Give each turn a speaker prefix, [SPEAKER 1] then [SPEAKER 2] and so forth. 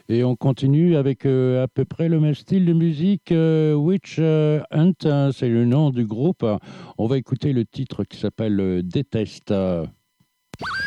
[SPEAKER 1] Et on continue avec à peu près le même style de musique. Witch Hunt, hein, c'est le nom du groupe. On va écouter le titre qui s'appelle Déteste.